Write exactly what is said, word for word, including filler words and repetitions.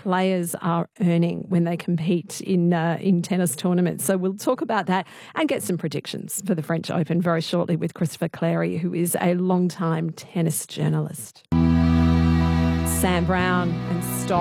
players are earning when they compete in uh, in tennis tournaments. So we'll talk about that and get some predictions for the French Open very shortly with Christopher Clarey, who is a long-time tennis journalist. Sam Brown and Stop.